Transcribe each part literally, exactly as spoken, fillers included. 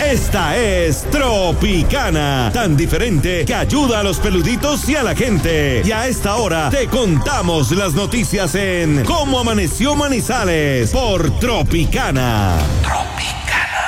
Esta es Tropicana, tan diferente que ayuda a los peluditos y a la gente. Y a esta hora te contamos las noticias en Cómo Amaneció Manizales por Tropicana. Tropicana.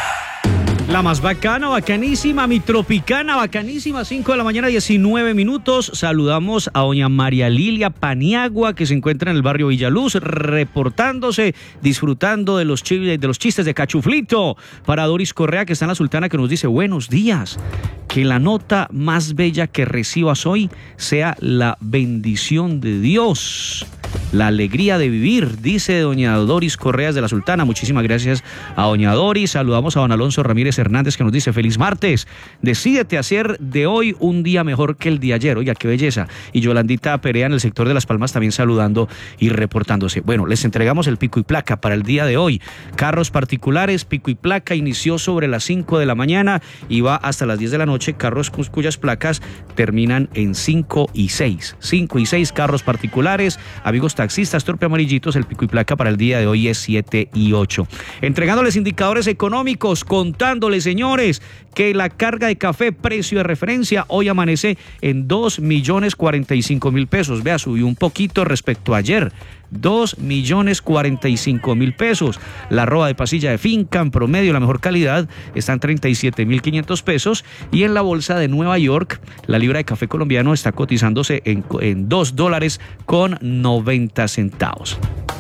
La más bacana, bacanísima, mi Tropicana, bacanísima, cinco de la mañana, diecinueve minutos. Saludamos a doña María Lilia Paniagua, que se encuentra en el barrio Villaluz, reportándose, disfrutando de los, ch- de los chistes de Cachuflito. Para Doris Correa, que está en la Sultana, que nos dice, buenos días. Que la nota más bella que recibas hoy sea la bendición de Dios. La alegría de vivir, dice doña Doris Correas de la Sultana. Muchísimas gracias a doña Doris. Saludamos a don Alonso Ramírez Hernández, que nos dice feliz martes. Decídete hacer de hoy un día mejor que el de ayer. Oiga, qué belleza. Y Yolandita Perea en el sector de Las Palmas también saludando y reportándose. Bueno, les entregamos el pico y placa para el día de hoy. Carros particulares, pico y placa inició sobre las cinco de la mañana y va hasta las diez de la noche. Carros cuyas placas terminan en cinco y seis. cinco y seis carros particulares. Amigos taxistas, torpe amarillitos, el pico y placa para el día de hoy es siete y ocho. Entregándoles indicadores económicos, contándoles, señores, que la carga de café, precio de referencia, hoy amanece en dos millones cuarenta y cinco mil pesos. Vea, subió un poquito respecto a ayer. dos millones cuarenta y cinco mil pesos. La arroba de pasilla de finca, en promedio, la mejor calidad, está en treinta y siete mil quinientos pesos. Y en la bolsa de Nueva York, la libra de café colombiano está cotizándose en, en dos dólares con noventa centavos.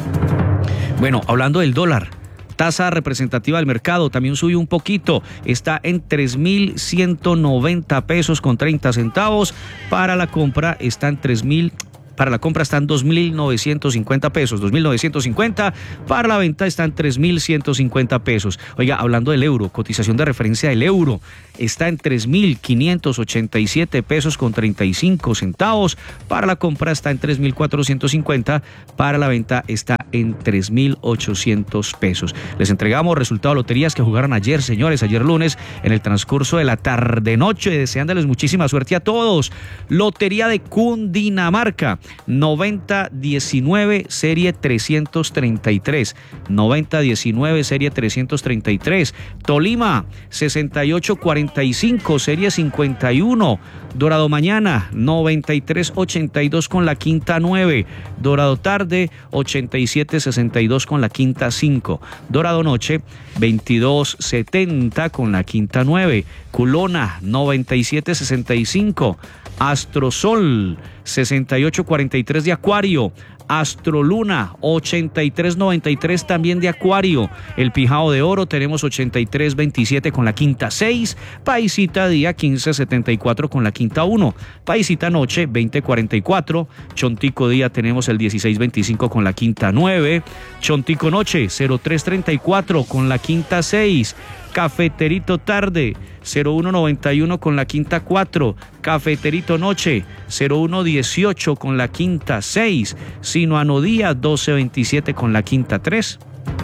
Bueno, hablando del dólar, tasa representativa del mercado también subió un poquito, está en tres mil ciento noventa pesos con treinta centavos. Para la compra está en tres mil. Para la compra están dos mil novecientos cincuenta pesos, dos mil novecientos cincuenta. Para la venta están tres mil ciento cincuenta pesos. Oiga, hablando del euro, cotización de referencia del euro está en tres mil quinientos ochenta y siete pesos con treinta y cinco centavos. Para la compra está en tres mil cuatrocientos cincuenta. Para la venta está en tres mil ochocientos pesos. Les entregamos resultados de loterías que jugaron ayer, señores, ayer lunes, en el transcurso de la tarde-noche, deseándoles muchísima suerte a todos. Lotería de Cundinamarca, noventa diecinueve serie trescientos treinta y tres. noventa diecinueve serie trescientos treinta y tres. Tolima, sesenta y ocho cuarenta y cinco serie cincuenta y uno. Dorado Mañana, noventa y tres ochenta y dos con la quinta nueve. Dorado Tarde, ochenta y siete sesenta y dos con la quinta cinco. Dorado Noche, veintidós setenta con la quinta nueve. Culona, noventa y siete sesenta y cinco. Astrosol, sesenta y ocho cuarenta y tres de Acuario. Astroluna, ochenta y tres noventa y tres también de Acuario. El Pijao de Oro tenemos ochenta y tres veintisiete con la quinta seis. Paisita Día, quince setenta y cuatro con la quinta uno. Paisita Noche, veinte cuarenta y cuatro. Chontico Día tenemos el dieciséis veinticinco con la quinta nueve. Chontico Noche, cero tres treinta y cuatro con la quinta seis. Cafeterito Tarde, cero uno noventa y uno con la quinta cuatro. Cafeterito Noche, cero uno dieciocho con la quinta seis. Sinuano Día, doce veintisiete con la quinta tres.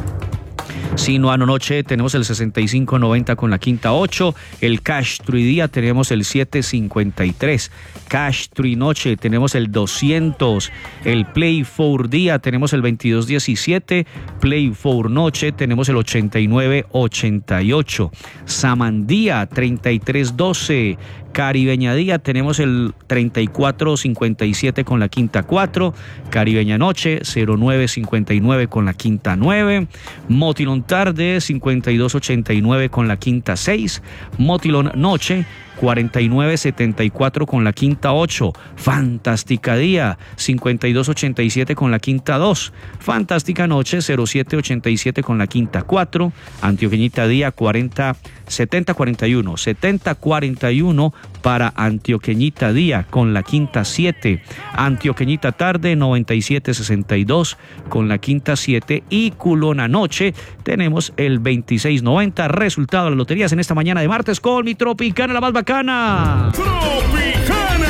Sinuano Noche tenemos el sesenta y cinco noventa con la quinta ocho. El Cash Tree Día tenemos el siete cincuenta y tres. Cash Tree Noche tenemos el doscientos. El Play cuatro Día tenemos el veintidós diecisiete. Play cuatro Noche tenemos el ochenta y nueve ochenta y ocho. Samandía, treinta y tres doce. Caribeña Día tenemos el treinta y cuatro cincuenta y siete con la quinta cuatro. Caribeña Noche, cero nueve cincuenta y nueve con la quinta nueve. Motilón Tarde, cincuenta y dos ochenta y nueve con la quinta seis. Motilón Noche, cuarenta y nueve setenta y cuatro con la quinta ocho. Fantástica Día, cincuenta y dos ochenta y siete con la quinta dos. Fantástica Noche, cero siete ochenta y siete con la quinta cuatro. Antioqueñita Día, cuarenta setenta cuarenta y uno. setenta cuarenta y uno para Antioqueñita Día con la quinta siete. Antioqueñita Tarde, noventa y siete sesenta y dos con la quinta siete. Y Culona Noche tenemos el veintiséis noventa. Resultado de las loterías en esta mañana de martes con mi Tropicana, la más bacana. ¡Tropicana!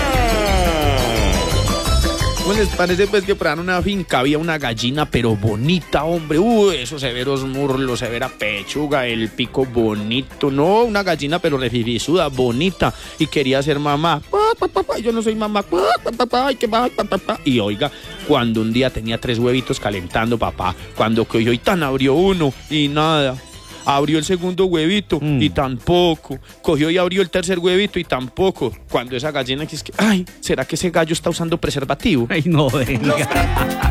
¿Cómo les parece pues que por ahí en una finca había una gallina pero bonita, hombre? Uy, esos severos muslos, severa pechuga, el pico bonito. No, una gallina pero refifisuda, bonita. Y quería ser mamá. Yo no soy mamá. Y oiga, cuando un día tenía tres huevitos calentando, papá, cuando que hoy tan abrió uno y nada. Abrió el segundo huevito mm. y tampoco. Cogió y abrió el tercer huevito y tampoco. Cuando esa gallina que es que, ay, ¿será que ese gallo está usando preservativo? Ay, no, venga.